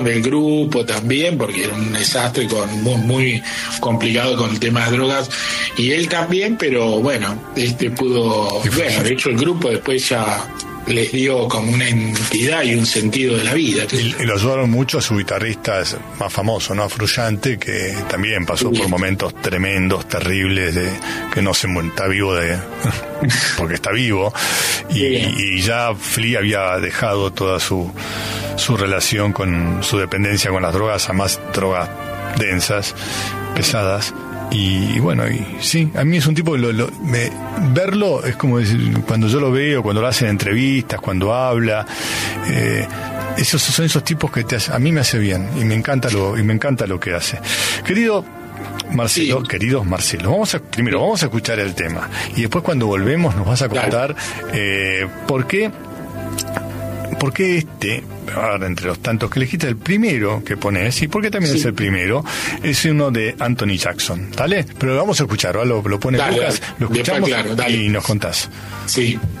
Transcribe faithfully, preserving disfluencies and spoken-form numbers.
del grupo también, porque era un desastre, con muy, muy complicado con el tema de drogas, y él también, pero bueno, este pudo, bueno, de hecho el grupo después ya les dio como una entidad y un sentido de la vida. Y, y lo ayudaron mucho a su guitarrista más famoso, ¿no? A Frusciante, que también pasó sí. por momentos tremendos, terribles, de que no se está vivo de porque está vivo, y, y ya Flea había dejado toda su su relación con su dependencia con las drogas, a más drogas densas, pesadas. Y, y bueno, y sí, a mí es un tipo, lo, lo, me, verlo es como decir, cuando yo lo veo, cuando lo hacen entrevistas, cuando habla, eh, esos son esos tipos que te hace, a mí me hace bien, y me encanta lo, y me encanta lo que hace. Querido Marcelo, sí. queridos Marcelo, vamos a, primero sí. vamos a escuchar el tema, y después cuando volvemos nos vas a contar eh, por qué ¿Por qué este, ahora entre los tantos que elegiste, el primero que pones, y por qué también sí. es el primero, es uno de Anthony Jackson, ¿vale? Pero vamos a escucharlo, lo, lo pone dale, Lucas, dale. lo escuchamos claro, y nos contás. Sí.